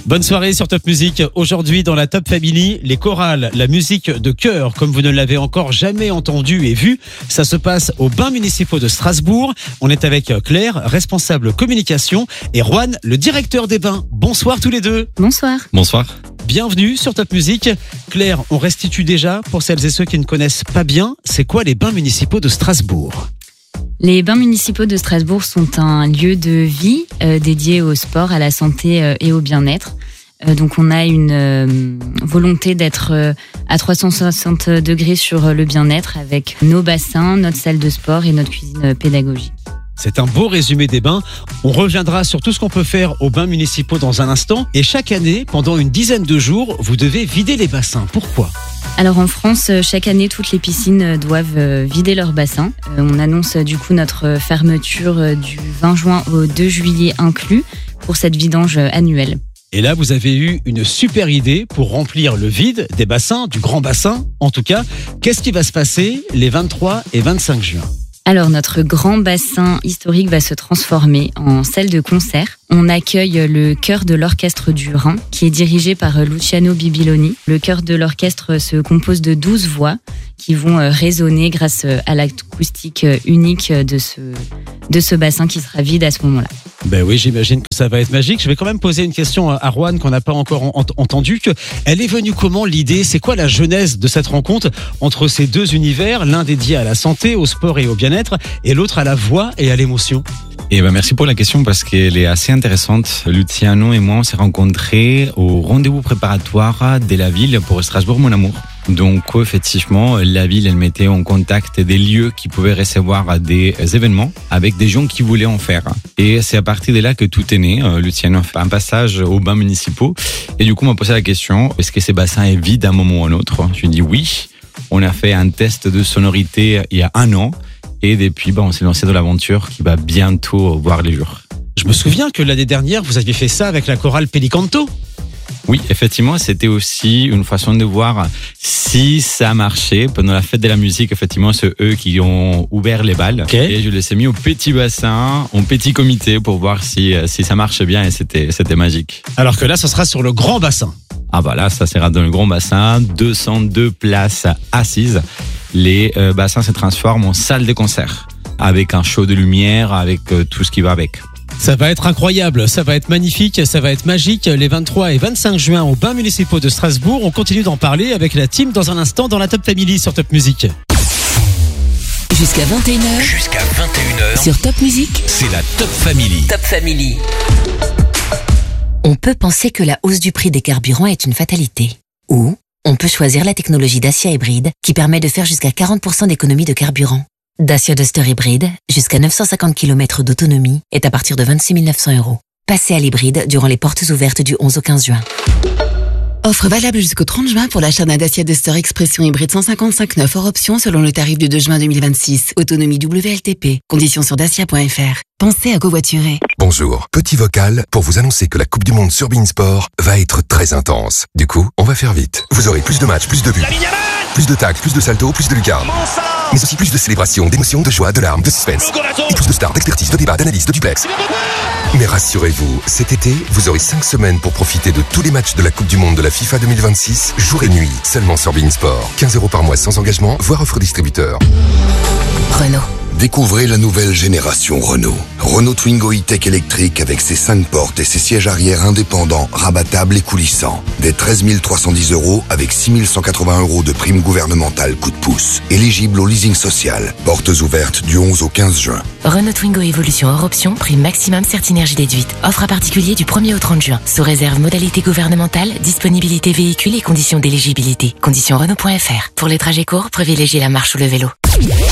Bonne soirée sur Top Music. Aujourd'hui dans la Top Family, les chorales, la musique de chœur comme vous ne l'avez encore jamais entendu et vu. Ça se passe aux Bains municipaux de Strasbourg. On est avec Claire, responsable communication, et Juan, le directeur des bains. Bonsoir tous les deux. Bonsoir. Bonsoir. Bienvenue sur Top Music. Claire, on restitue déjà, pour celles et ceux qui ne connaissent pas bien, c'est quoi les Bains municipaux de Strasbourg ? Les Bains municipaux de Strasbourg sont un lieu de vie dédié au sport, à la santé et au bien-être. Donc on a une volonté d'être à 360 degrés sur le bien-être avec nos bassins, notre salle de sport et notre cuisine pédagogique. C'est un beau résumé des bains. On reviendra sur tout ce qu'on peut faire aux bains municipaux dans un instant. Et chaque année, pendant une dizaine de jours, vous devez vider les bassins. Pourquoi ? Alors en France, chaque année, toutes les piscines doivent vider leurs bassins. On annonce du coup notre fermeture du 20 juin au 2 juillet inclus pour cette vidange annuelle. Et là, vous avez eu une super idée pour remplir le vide des bassins, du grand bassin en tout cas. Qu'est-ce qui va se passer les 23 et 25 juin ? Alors, notre grand bassin historique va se transformer en salle de concert. On accueille le chœur de l'orchestre du Rhin, qui est dirigé par Luciano Bibiloni. Le chœur de l'orchestre se compose de 12 voix qui vont résonner grâce à l'acoustique unique de ce bassin qui sera vide à ce moment-là. Ben oui, j'imagine que ça va être magique. Je vais quand même poser une question à Juan qu'on n'a pas encore entendue. Elle est venue comment l'idée ? C'est quoi la genèse de cette rencontre entre ces deux univers, l'un dédié à la santé, au sport et au bien-être, et l'autre à la voix et à l'émotion ? Merci pour la question parce qu'elle est assez intéressante. Luciano et moi, on s'est rencontrés au rendez-vous préparatoire de la ville pour Strasbourg, mon amour. Donc, effectivement, la ville, elle mettait en contact des lieux qui pouvaient recevoir des événements avec des gens qui voulaient en faire. Et c'est à partir de là que tout est né. Luciano a fait un passage aux bains municipaux. Et du coup, on m'a posé la question, est-ce que ces bassins est vide à un moment ou à un autre ? Je lui ai dit oui. On a fait un test de sonorité il y a 1 an. Et depuis, on s'est lancé dans l'aventure qui va bientôt voir les jours. Je me souviens que l'année dernière, vous aviez fait ça avec la chorale Pelicanto. Oui, effectivement, c'était aussi une façon de voir si ça marchait. Pendant la fête de la musique, effectivement, c'est eux qui ont ouvert les balles. Okay. Et je les ai mis au petit bassin, en petit comité pour voir si ça marche bien et c'était magique. Alors que là, ce sera sur le grand bassin. Ah bah là, ça sera dans le grand bassin, 202 places assises. Les bassins se transforment en salle de concert avec un show de lumière, avec tout ce qui va avec. Ça va être incroyable, ça va être magnifique, ça va être magique. Les 23 et 25 juin aux Bains municipaux de Strasbourg. On continue d'en parler avec la team dans un instant dans la Top Family sur Top Music. Jusqu'à 21h. Sur Top Music. C'est la Top Family. Top Family. On peut penser que la hausse du prix des carburants est une fatalité. Ou on peut choisir la technologie Dacia Hybride qui permet de faire jusqu'à 40% d'économie de carburant. Dacia Duster Hybride, jusqu'à 950 km d'autonomie, est à partir de 26 900 €. Passez à l'hybride durant les portes ouvertes du 11 au 15 juin. Offre valable jusqu'au 30 juin pour l'achat d'un Dacia Duster Expression hybride 155/9 hors option selon le tarif du 2 juin 2026. Autonomie WLTP. Conditions sur dacia.fr. Pensez à covoiturer. Bonjour, petit vocal pour vous annoncer que la Coupe du Monde sur beIN Sport va être très intense. Du coup, on va faire vite. Vous aurez plus de matchs, plus de buts, plus de tacles, plus de saltos, plus de lucarnes. Mais aussi plus de célébrations, d'émotions, de joie, de larmes, de suspense. Et plus de stars, d'expertise, de débats, d'analyse, de duplex. Mais rassurez-vous, cet été, vous aurez 5 semaines pour profiter de tous les matchs de la Coupe du Monde de la FIFA 2026, jour et nuit, seulement sur beIN Sport. 15 € par mois sans engagement, voire offre distributeur. Renault. Découvrez la nouvelle génération Renault. Renault Twingo E-Tech électrique avec ses 5 portes et ses sièges arrière indépendants, rabattables et coulissants. Dès 13 310 € avec 6 180 € de prime gouvernementale coup de pouce. Éligible au leasing social. Portes ouvertes du 11 au 15 juin. Renault Twingo Evolution hors option, prime maximum Certinergie déduite. Offre à particulier du 1er au 30 juin. Sous réserve modalité gouvernementale, disponibilité véhicule et conditions d'éligibilité. Conditions Renault.fr. Pour les trajets courts, privilégiez la marche ou le vélo.